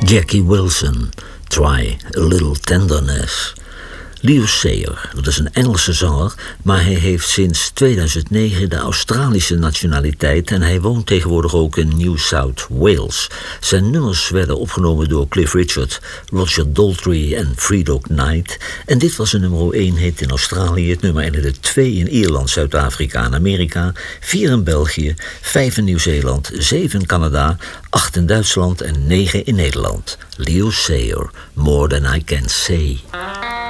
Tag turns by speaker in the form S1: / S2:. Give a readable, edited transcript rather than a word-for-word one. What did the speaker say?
S1: Jackie Wilson, Try a Little Tenderness. Leo Sayer, dat is een Engelse zanger, maar hij heeft sinds 2009 de Australische nationaliteit en hij woont tegenwoordig ook in New South Wales. Zijn nummers werden opgenomen door Cliff Richard, Roger Daltrey en Freedog Knight. En dit was een nummer 1 hit in Australië, het nummer eindigde 2 in Ierland, Zuid-Afrika en Amerika, 4 in België, 5 in Nieuw-Zeeland, 7 in Canada, 8 in Duitsland en 9 in Nederland. Leo Sayer, More Than I Can Say.